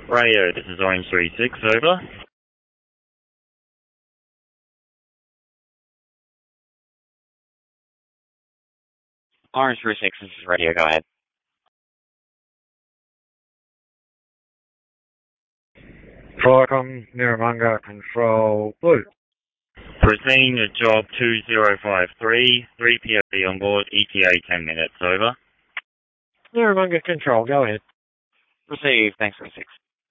Radio, this is Orange 36, over. Orange 36, this is radio, go ahead. Flycom, Narramunga, Control Blue. Proceeding to job 2053, 3 POV on board, ETA 10 minutes, over. Narramunga Control, go ahead. Receive, thanks, 36.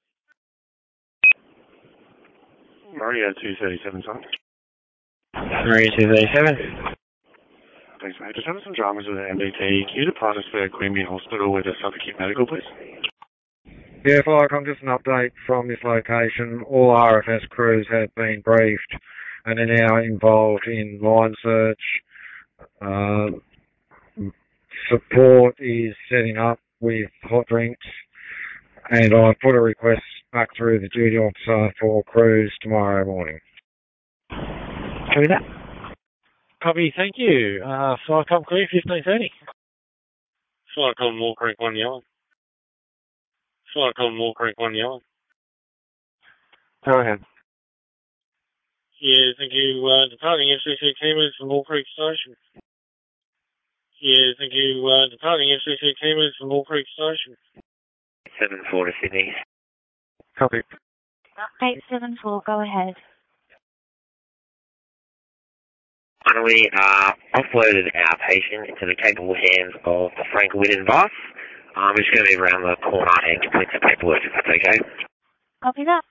Mario 237, son. Mario 237. Thanks, mate. Just having some dramas with the MDT. Can you depart us for Queanbeyan Hospital with a Suffolk Medical, please? Yeah, Flycom, just an update from this location. All RFS crews have been briefed and are now involved in line search. Support is setting up with hot drinks, and I put a request back through the duty officer for crews tomorrow morning. Copy that. Copy, thank you. Flycom clear, 1530. Flycom Moore Creek 1 yellow. Flycom Moore Creek 1 yellow. Go ahead. Yeah, thank you. Departing FCC Kemas from Moore Creek Station. Yeah, thank you. Departing FCC Kemas from Moore Creek Station. 74 to Sydney. Copy. 874, go ahead. We offloaded our patient into the capable hands of the Frank Whitten bus. I'm just going to move around the corner and complete the paperwork if that's okay. Copy that.